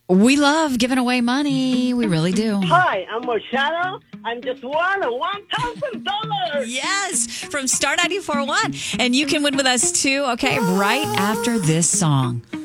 We love giving away money. We really do. Hi, I'm Marshall. I'm just won $1,000. Yes, from Star 94.1. And you can win with us too, okay, right after this song.